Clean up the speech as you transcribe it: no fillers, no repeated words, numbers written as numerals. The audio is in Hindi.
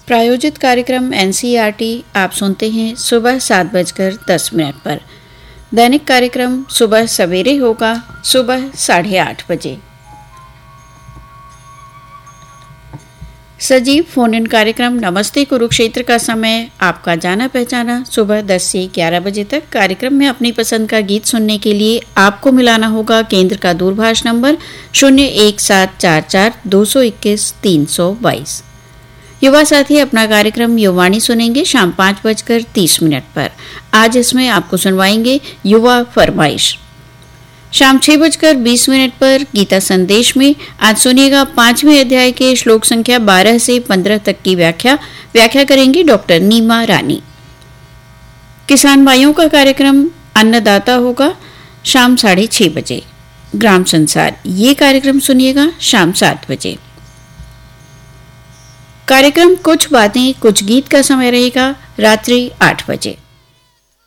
प्रायोजित कार्यक्रम एनसीईआरटी आप सुनते हैं सुबह 7:10 पर। दैनिक कार्यक्रम सुबह सवेरे होगा सुबह 8:30 बजे। सजीव फोन इन कार्यक्रम नमस्ते कुरुक्षेत्र का समय आपका जाना पहचाना सुबह 10 से 11 बजे तक। कार्यक्रम में अपनी पसंद का गीत सुनने के लिए आपको मिलाना होगा केंद्र का दूरभाष नंबर 01744-221-322। युवा साथी अपना कार्यक्रम युवाणी सुनेंगे शाम 5:30 पर। आज इसमें आपको सुनवाएंगे युवा फरमाइश। शाम 6:20 पर गीता संदेश में आज सुनिएगा 5वें अध्याय के श्लोक संख्या 12 से 15 तक की व्याख्या करेंगी डॉक्टर नीमा रानी। किसान भाइयों का कार्यक्रम अन्नदाता होगा शाम 6:30 बजे। ग्राम संसार ये कार्यक्रम सुनिएगा शाम 7 बजे। कार्यक्रम कुछ बातें कुछ गीत का समय रहेगा रात्रि 8 बजे।